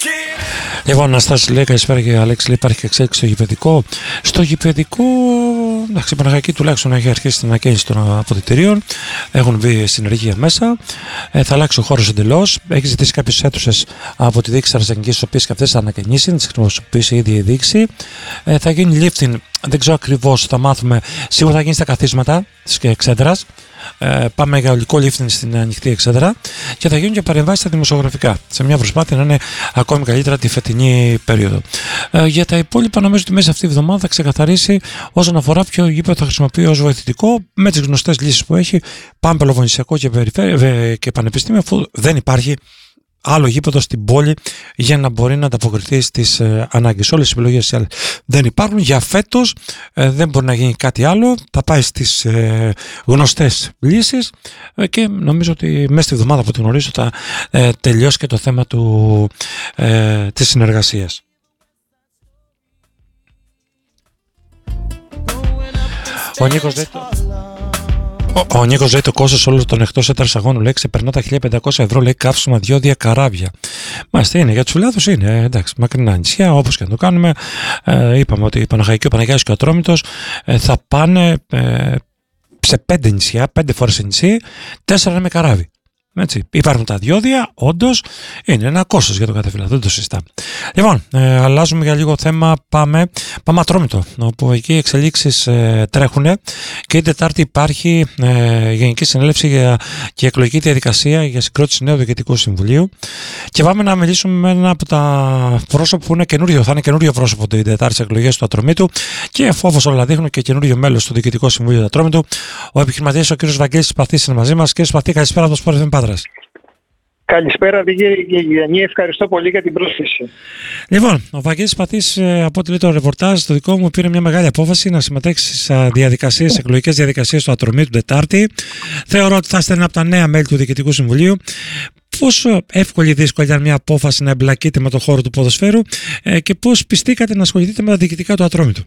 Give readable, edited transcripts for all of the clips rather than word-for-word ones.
Λοιπόν, Αναστάσης λέει καλησπέρα και Αλέξη λέει υπάρχει εξέλιξη στο γηπεδικό. Στο γηπεδικό, εντάξει, η Παναχαϊκή τουλάχιστον έχει αρχίσει την ανακαίνιση των αποδυτηρίων. Έχουν μπει συνεργεία μέσα. Θα αλλάξει ο χώρος εντελώς. Έχει ζητήσει κάποιες αίθουσες από τη διοίκηση Αρσενικής, τις οποίες και αυτές θα ανακαινήσει, τις χρησιμοποιήσει ήδη η διοίκηση. Θα γίνει lifting, δεν ξέρω ακριβώς, θα μάθουμε. Σίγουρα θα γίνει στα καθίσματα της Εξέδρας. Πάμε για ολικό lifting στην ανοιχτή Εξέδρα και θα γίνουν και παρεμβάσεις στα δημοσιογραφικά σε μια προσπάθεια να είναι ακόμη καλύτερα τη φετινή περίοδο. Για τα υπόλοιπα, νομίζω ότι μέσα αυτή τη βδομάδα θα ξεκαθαρίσει όσον αφορά ποιο γήπεδο θα χρησιμοποιεί ως βοηθητικό με τις γνωστές λύσεις που έχει. Πάμε Πελοποννησιακό και Πανεπιστήμιο, αφού δεν υπάρχει άλλο γήπεδο στην πόλη για να μπορεί να ανταποκριθεί στις ανάγκες. Όλες οι επιλογές δεν υπάρχουν. Για φέτος δεν μπορεί να γίνει κάτι άλλο. Θα πάει στις γνωστές λύσεις και νομίζω ότι μέσα στη βδομάδα που την γνωρίζω θα τελειώσει και το θέμα της συνεργασίας. Ο Νίκος λέει το κόστος όλων των εκτός έδρας αγώνων λέει ξεπερνά τα 1.500 ευρώ, λέει καύσιμα διόδια καράβια. Μάλιστα, είναι για τους φιλάθλους, είναι εντάξει, μακρινά νησιά, όπως και να το κάνουμε. Είπαμε ότι η Παναχαϊκή, ο Παναγιάς και ο Ατρόμητος θα πάνε σε 5 νησιά, 5 φορές σε νησί, 4 με καράβι. Έτσι. Υπάρχουν τα διόδια, όντως είναι ένα κόστος για τον κάθε φιλάθλο, δεν το συζητάμε. Λοιπόν, αλλάζουμε για λίγο θέμα, πάμε Ατρόμητο, όπου εκεί οι εξελίξεις τρέχουν και την Τετάρτη υπάρχει Γενική Συνέλευση και εκλογική διαδικασία για συγκρότηση νέου Διοικητικού Συμβουλίου και πάμε να μιλήσουμε με ένα από τα πρόσωπα που είναι καινούριο, θα είναι καινούριο πρόσωπο την Τετάρτη στις εκλογές του Ατρομήτου και όπως όλα δείχνουν και καινούριο μέλος του Διοικητικού Συμβουλίου του Ατρόμητου, ο επιχειρηματίας ο κ. Βαγγέλης Σπαθής είναι μαζί μας. Κ. Σπαθή, καλησπέρα από το Sport FM Πάτρας. Καλησπέρα, Γιάννη. Ευχαριστώ πολύ για την πρόσκληση. Λοιπόν, ο Βαγγέλης Σπαθής, από ό,τι λέει το ρεπορτάζ, το δικό μου πήρε μια μεγάλη απόφαση να συμμετέχει στις εκλογικές διαδικασίες του Ατρομήτου την Τετάρτη. Θεωρώ ότι θα είστε ένα από τα νέα μέλη του Διοικητικού Συμβουλίου. Πόσο εύκολη ή δύσκολη ήταν μια απόφαση να εμπλακείτε με το χώρο του ποδοσφαίρου και πώς πιστήκατε να ασχοληθείτε με τα διοικητικά του Ατρόμητου?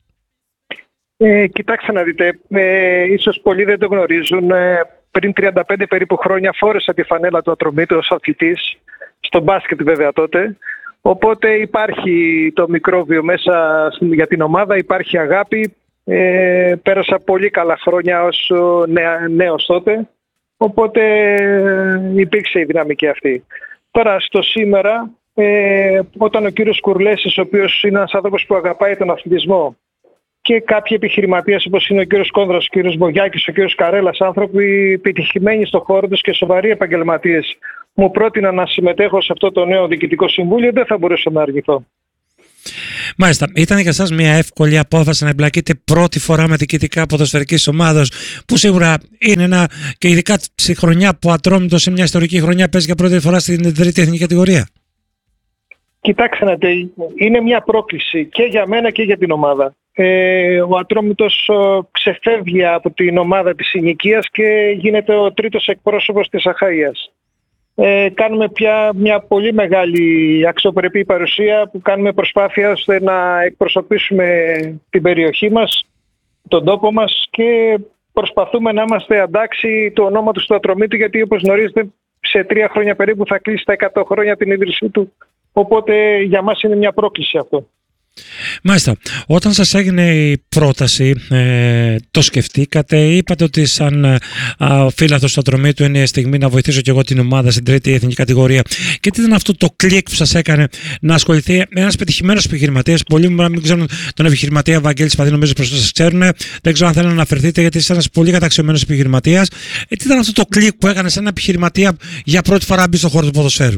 Κοιτάξτε να δείτε, ίσως πολλοί δεν το γνωρίζουν. Πριν 35 περίπου χρόνια φόρεσα τη φανέλα του Ατρομήτου ως αθλητής, στο μπάσκετ βέβαια τότε. Οπότε υπάρχει το μικρόβιο μέσα για την ομάδα, υπάρχει αγάπη. Πέρασα πολύ καλά χρόνια ως νέος τότε. Οπότε υπήρξε η δυναμική αυτή. Τώρα στο σήμερα, όταν ο κύριος Κουρλέσης, ο οποίος είναι ένας άνθρωπος που αγαπάει τον αθλητισμό, και κάποιοι επιχειρηματίες όπως είναι ο κύριος Κόνδρας, ο κύριος Μπογιάκης, ο κύριος Καρέλας, άνθρωποι επιτυχημένοι στον χώρο τους και σοβαροί επαγγελματίες, μου πρότειναν να συμμετέχω σε αυτό το νέο Διοικητικό Συμβούλιο, δεν θα μπορούσα να αρνηθώ. Μάλιστα. Ήταν για εσάς μια εύκολη απόφαση να εμπλακείτε πρώτη φορά με διοικητικά ποδοσφαιρικής ομάδος, που σίγουρα είναι ένα, και ειδικά στη χρονιά που Ατρόμητος σε μια ιστορική χρονιά παίζει για πρώτη φορά στην τρίτη εθνική κατηγορία? Κοιτάξτε να δείτε, είναι μια πρόκληση και για μένα και για την ομάδα. Ο Ατρόμητος ξεφεύγει από την ομάδα της συνοικίας και γίνεται ο τρίτος εκπρόσωπος της Αχαΐας. Κάνουμε πια μια πολύ μεγάλη αξιοπρεπή παρουσία που κάνουμε προσπάθεια ώστε να εκπροσωπήσουμε την περιοχή μας, τον τόπο μας και προσπαθούμε να είμαστε αντάξει του ονόματος του Ατρομήτου, γιατί όπως γνωρίζετε σε 3 χρόνια περίπου θα κλείσει τα 100 χρόνια την ίδρυσή του. Οπότε για μας είναι μια πρόκληση αυτό. Μάλιστα. Όταν σας έγινε η πρόταση, το σκεφτήκατε, είπατε ότι σαν φίλαθος του Ατρομήτου είναι η στιγμή να βοηθήσω και εγώ την ομάδα στην τρίτη εθνική κατηγορία? Και τι ήταν αυτό το κλικ που σας έκανε να ασχοληθεί ένας πετυχημένος επιχειρηματίας? Πολλοί μου μην ξέρουν τον επιχειρηματία Βαγγέλη Σπαθή, νομίζω πως σας ξέρουν. Δεν ξέρω αν θέλετε να αναφερθείτε, γιατί είστε ένας πολύ καταξιωμένος επιχειρηματίας. Τι ήταν αυτό το κλικ που έκανε σε ένα επιχειρηματία για πρώτη φορά μπει στον χώρο του ποδοσφαίρου?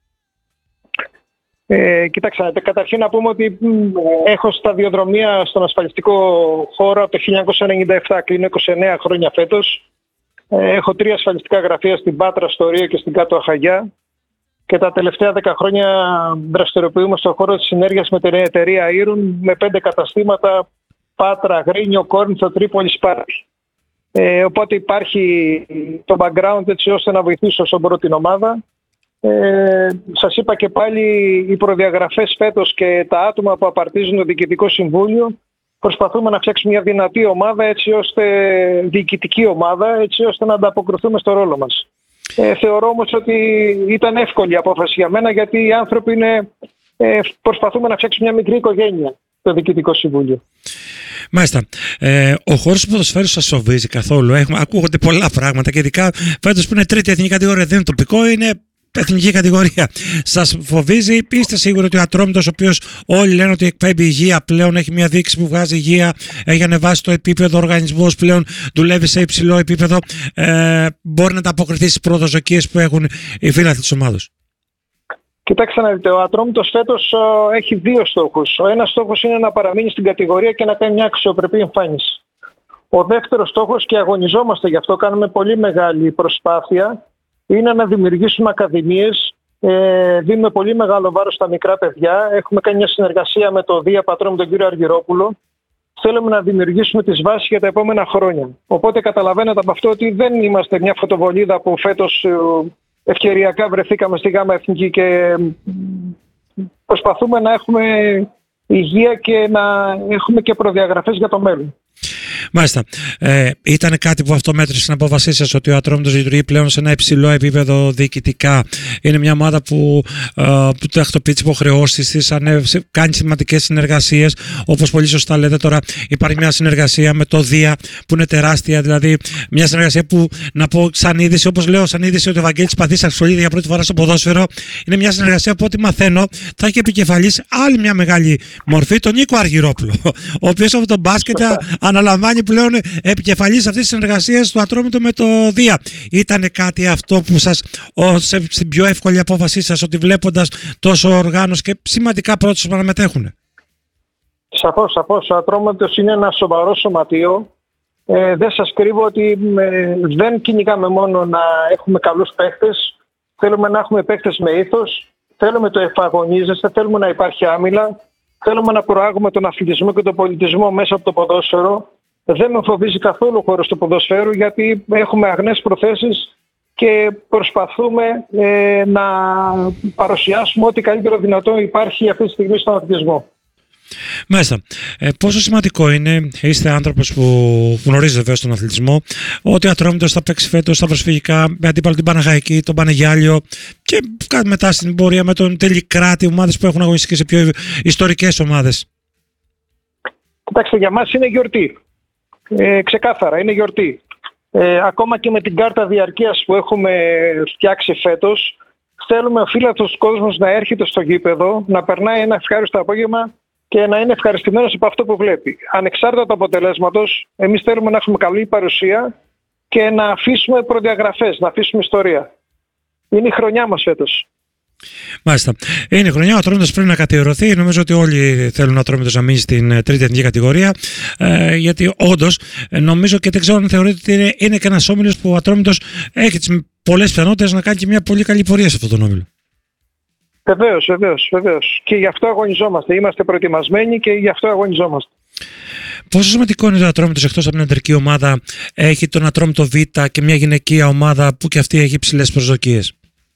Κοιτάξτε, καταρχήν να πούμε ότι έχω σταδιοδρομία στον ασφαλιστικό χώρο από το 1997, κλείνω 29 χρόνια φέτος. Έχω 3 ασφαλιστικά γραφεία στην Πάτρα, στο Ρίο και στην Κάτω Αχαγιά. Και τα τελευταία 10 χρόνια δραστηριοποιούμε στον χώρο της συνέργειας με την εταιρεία Ήρουν, με 5 καταστήματα: Πάτρα, Γρίνιο, Κόρινθο, Τρίπολη, Σπάρτη. Οπότε υπάρχει το background έτσι ώστε να βοηθήσω όσο μπορώ την ομάδα. Σας είπα και πάλι, οι προδιαγραφές φέτος και τα άτομα που απαρτίζουν το Διοικητικό Συμβούλιο, προσπαθούμε να φτιάξουμε μια δυνατή ομάδα, έτσι ώστε, διοικητική ομάδα, έτσι ώστε να ανταποκριθούμε στο ρόλο μας. Θεωρώ όμως ότι ήταν εύκολη η απόφαση για μένα, γιατί οι άνθρωποι προσπαθούμε να φτιάξουμε μια μικρή οικογένεια, το Διοικητικό Συμβούλιο. Μάλιστα. Ο χώρος του ποδοσφαίρου σας φοβίζει καθόλου? Ακούγονται πολλά πράγματα και ειδικά φέτος που είναι τρίτη εθνική κατηγορία, δεν είναι τοπικό, είναι εθνική κατηγορία. Σας φοβίζει? Είστε σίγουροι ότι ο Ατρόμητος, ο οποίος όλοι λένε ότι εκπέμπει υγεία πλέον, έχει μια διοίκηση που βγάζει υγεία, έχει ανεβάσει το επίπεδο, ο οργανισμός πλέον δουλεύει σε υψηλό επίπεδο, μπορεί να ανταποκριθεί στις προσδοκίες που έχουν οι φίλαθλοι της ομάδας? Κοιτάξτε να δείτε, ο Ατρόμητος φέτος έχει δύο στόχους. Ο ένας στόχος είναι να παραμείνει στην κατηγορία και να κάνει μια αξιοπρεπή εμφάνιση. Ο δεύτερος στόχος, και αγωνιζόμαστε γι' αυτό, κάνουμε πολύ μεγάλη προσπάθεια, είναι να δημιουργήσουμε ακαδημίες. Δίνουμε πολύ μεγάλο βάρος στα μικρά παιδιά. Έχουμε κάνει μια συνεργασία με το Δία Πατρών, με τον κύριο Αργυρόπουλο. Θέλουμε να δημιουργήσουμε τις βάσεις για τα επόμενα χρόνια. Οπότε καταλαβαίνετε από αυτό ότι δεν είμαστε μια φωτοβολίδα που φέτος ευκαιριακά βρεθήκαμε στη ΓΑΜΑ Εθνική, και προσπαθούμε να έχουμε υγεία και να έχουμε και προδιαγραφές για το μέλλον. Μάλιστα. Ήταν κάτι που αυτό μέτρησε στην απόφασή σας, ότι ο Ατρόμητος λειτουργεί πλέον σε ένα υψηλό επίπεδο διοικητικά? Είναι μια ομάδα που τακτοποιεί τις υποχρεώσεις της, κάνει σημαντικές συνεργασίες. Όπως πολύ σωστά λέτε, τώρα υπάρχει μια συνεργασία με το Δία που είναι τεράστια, δηλαδή μια συνεργασία που, να πω σαν είδηση, όπως λέω σαν είδηση, ότι ο Βαγγέλης Παθής ασχολείται για πρώτη φορά στο ποδόσφαιρο. Είναι μια συνεργασία που, ό,τι μαθαίνω, θα έχει επικεφαλής άλλη μια μεγάλη μορφή, τον Νίκο Αργυρόπουλο, ο οποίος από τον μπάσκετ αναλαμβάνει πλέον επικεφαλής αυτής της συνεργασίας του Ατρόμητο με το Δία. Ήτανε κάτι αυτό που σας, στην πιο εύκολη απόφασή σας, ότι βλέποντας τόσο οργάνωση και σημαντικά πρόσωπα που να μετέχουν? Σαφώς. Ο Ατρόμητος είναι ένα σοβαρό σωματείο. Δεν σας κρύβω ότι δεν κυνηγάμε μόνο να έχουμε καλούς παίχτες. Θέλουμε να έχουμε παίχτες με ήθος. Θέλουμε το εφαγωνίζεστε. Θέλουμε να υπάρχει άμυλα. Θέλουμε να προάγουμε τον αθλητισμό και τον πολιτισμό μέσα από το ποδόσφαιρο. Δεν με φοβίζει καθόλου ο χώρος του ποδοσφαίρου, γιατί έχουμε αγνές προθέσεις και προσπαθούμε να παρουσιάσουμε ό,τι καλύτερο δυνατό υπάρχει αυτή τη στιγμή στον αθλητισμό. Μάλιστα. Πόσο σημαντικό είναι, είστε άνθρωπος που γνωρίζετε βέβαια στον αθλητισμό, ότι ο Ατρόμητος θα παίξει φέτος στα προσφυγικά με αντίπαλο την Παναχαϊκή, τον Πανεγιάλιο, και μετά στην πορεία με τον Τελικράτη, ομάδες που έχουν αγωνιστεί σε πιο ιστορικές ομάδες? Κοιτάξτε, για μας είναι γιορτή. Ξεκάθαρα, είναι γιορτή. Ακόμα και με την κάρτα διαρκείας που έχουμε φτιάξει φέτος, θέλουμε ο φίλαθλος κόσμος να έρχεται στο γήπεδο, να περνάει ένα ευχάριστο απόγευμα και να είναι ευχαριστημένος από αυτό που βλέπει. Ανεξάρτητα του αποτελέσματος, εμείς θέλουμε να έχουμε καλή παρουσία και να αφήσουμε προδιαγραφές, να αφήσουμε ιστορία. Είναι η χρονιά μας φέτος. Μάλιστα. Είναι η χρονιά, ο Ατρόμητος πρέπει να κατηγορηθεί. Νομίζω ότι όλοι θέλουν ο Ατρόμητος να μείνει στην τρίτη εθνική κατηγορία. Γιατί όντως, νομίζω, και δεν ξέρω αν θεωρείτε ότι είναι και ένας όμιλος που ο Ατρόμητος έχει τις πολλές πιθανότητες να κάνει και μια πολύ καλή πορεία σε αυτόν τον όμιλο. Βεβαίως. Και γι' αυτό αγωνιζόμαστε. Είμαστε προετοιμασμένοι και γι' αυτό αγωνιζόμαστε. Πόσο σημαντικό είναι το Ατρόμητος, εκτός από την αντρική ομάδα, έχει τον Ατρόμητο Β και μια γυναικεία ομάδα που και αυτή έχει υψηλές προσδοκίες?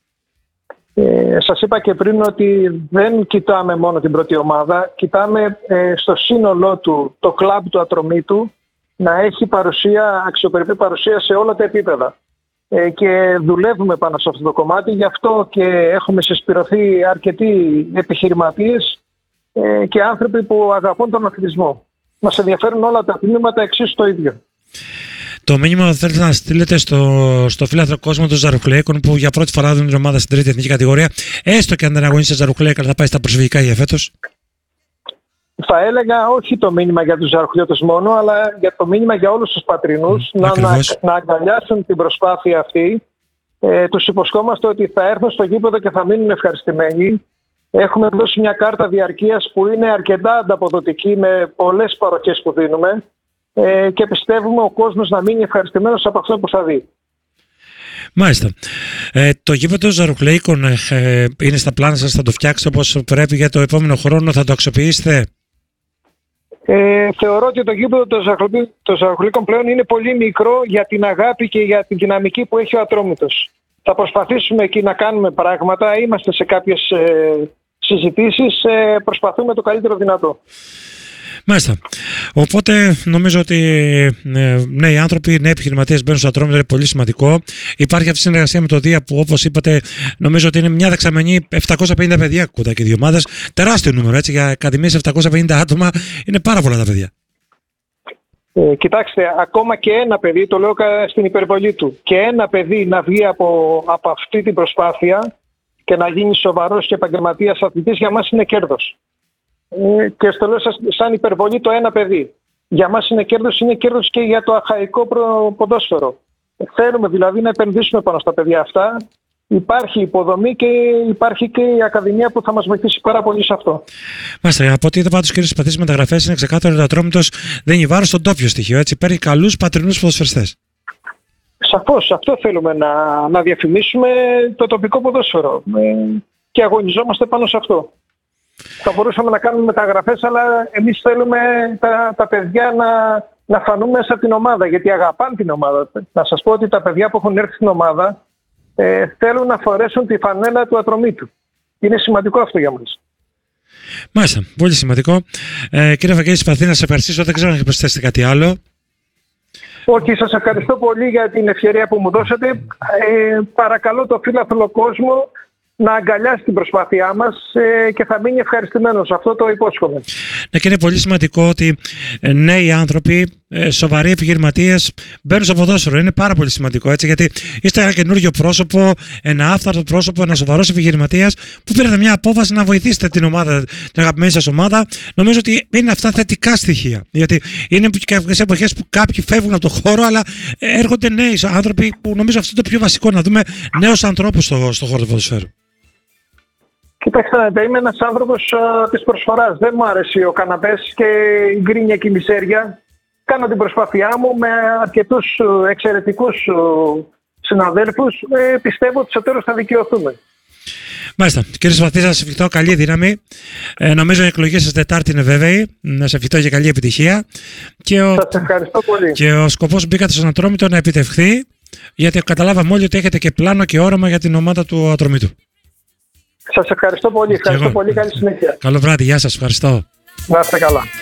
Σας είπα και πριν ότι δεν κοιτάμε μόνο την πρώτη ομάδα, κοιτάμε στο σύνολό του το κλαμπ του Ατρομήτου να έχει αξιοπρεπή παρουσία σε όλα τα επίπεδα. Και δουλεύουμε πάνω σε αυτό το κομμάτι, γι' αυτό και έχουμε συσπηρωθεί αρκετοί επιχειρηματίες και άνθρωποι που αγαπούν τον αθλητισμό. Μας ενδιαφέρουν όλα τα τμήματα εξίσου το ίδιο. Το μήνυμα που θέλετε να στείλετε στο φίλαθλο κόσμο των Ζαρουχλέικων, που για πρώτη φορά δίνουν την ομάδα στην τρίτη εθνική κατηγορία, έστω και αν δεν αγωνίσει Ζαρουχλέικα, θα πάει στα προσφυγικά για φέτος? Θα έλεγα όχι το μήνυμα για τους Ζαρουχλιώτες μόνο, αλλά για το μήνυμα για όλους τους πατρινούς, να αγκαλιάσουν την προσπάθεια αυτή. Τους υποσχόμαστε ότι θα έρθουν στο γήπεδο και θα μείνουν ευχαριστημένοι. Έχουμε δώσει μια κάρτα διαρκείας που είναι αρκετά ανταποδοτική, με πολλές παροχές που δίνουμε, και πιστεύουμε ο κόσμος να μείνει ευχαριστημένος από αυτό που θα δει. Μάλιστα. Το γήπεδο Ζαρουχλέικων είναι στα πλάνα σας, θα το φτιάξετε όπως πρέπει για το επόμενο χρόνο, θα το αξιοποιήσετε? Θεωρώ ότι το γήπεδο των Ζαρουχλέικων πλέον είναι πολύ μικρό για την αγάπη και για την δυναμική που έχει ο Ατρόμητος. Θα προσπαθήσουμε εκεί να κάνουμε πράγματα, είμαστε σε κάποιες συζητήσεις, προσπαθούμε το καλύτερο δυνατό. Μάλιστα. Οπότε νομίζω ότι νέοι άνθρωποι, νέοι επιχειρηματίες μπαίνουν στο Ατρόμητο, είναι πολύ σημαντικό. Υπάρχει αυτή η συνεργασία με το Δία που, όπως είπατε, νομίζω ότι είναι μια δεξαμενή 750 παιδιά κοντά και δύο ομάδες. Τεράστιο νούμερο, έτσι, για ακαδημίες 750 άτομα είναι πάρα πολλά τα παιδιά. Κοιτάξτε, ακόμα και ένα παιδί, το λέω στην υπερβολή του, και ένα παιδί να βγει από αυτή την προσπάθεια και να γίνει σοβαρός και επαγγελματίας αθλητής, για μας είναι κέρδος. Και στο λέω σαν υπερβολή το ένα παιδί. Για μας είναι κέρδος και για το αχαϊκό ποδόσφαιρο. Θέλουμε δηλαδή να επενδύσουμε πάνω στα παιδιά αυτά. Υπάρχει υποδομή και υπάρχει και η Ακαδημία που θα μας βοηθήσει πάρα πολύ σε αυτό. Μάλιστα, από ό,τι είδα πάντως, κύριε Σπαθής, μεταγραφές είναι ξεκάθαρο ότι ο Ατρόμητος δεν είναι βάρος στο ντόπιο στοιχείο. Έτσι, παίρνει καλούς πατρινούς ποδοσφαιριστές. Σαφώς, αυτό θέλουμε να διαφημίσουμε, το τοπικό ποδόσφαιρο. Και αγωνιζόμαστε πάνω σε αυτό. Θα μπορούσαμε να κάνουμε μεταγραφές, αλλά εμείς θέλουμε τα παιδιά να φανούν μέσα από την ομάδα, γιατί αγαπάνε την ομάδα. Να σας πω ότι τα παιδιά που έχουν έρθει στην ομάδα θέλουν να φορέσουν τη φανέλα του Ατρομήτου. Είναι σημαντικό αυτό για μας. Μάλιστα, πολύ σημαντικό. Κύριε Βαγγέλη Σπαθή, να σας ευχαριστήσω. Δεν ξέρω αν προσθέσετε κάτι άλλο. Όχι, σας ευχαριστώ πολύ για την ευκαιρία που μου δώσατε. Παρακαλώ το φίλαθλο κόσμο να αγκαλιάσει την προσπάθειά μας και θα μείνει ευχαριστημένος. Αυτό το υπόσχομαι. Ναι, και είναι πολύ σημαντικό ότι νέοι άνθρωποι, σοβαροί επιχειρηματίες μπαίνουν στο ποδόσφαιρο. Είναι πάρα πολύ σημαντικό, έτσι, γιατί είστε ένα καινούργιο πρόσωπο, ένα άφθαρτο πρόσωπο, ένα σοβαρός επιχειρηματίας που πήρατε μια απόφαση να βοηθήσετε την ομάδα, την αγαπημένη σας ομάδα. Νομίζω ότι είναι αυτά θετικά στοιχεία. Γιατί είναι κάποιες εποχές που κάποιοι φεύγουν από το χώρο, αλλά έρχονται νέοι άνθρωποι που νομίζω αυτό είναι το πιο βασικό, να δούμε νέους ανθρώπους στο χώρο του ποδοσφαίρου. Κοιτάξτε, είμαι ένας άνθρωπος της προσφοράς. Δεν μου άρεσε ο καναπές και η γκρίνια και η μισέρια. Κάνω την προσπάθειά μου με αρκετούς εξαιρετικούς συναδέλφους. Πιστεύω ότι στο τέλος θα δικαιωθούμε. Μάλιστα. Κύριε Σπαθή, σας ευχηθώ καλή δύναμη. Νομίζω οι εκλογές σας Τετάρτη είναι βέβαιοι. Να σας ευχηθώ για καλή επιτυχία. Σας ευχαριστώ πολύ. Και ο σκοπός που μπήκατε στον Ατρόμητο να επιτευχθεί, γιατί καταλάβαμε όλοι ότι έχετε και πλάνο και όραμα για την ομάδα του Ατρομήτου. Σας ευχαριστώ πολύ. Ευχαριστώ πολύ. Καλή συνέχεια. Καλό βράδυ. Γεια σας. Ευχαριστώ. Να είστε καλά.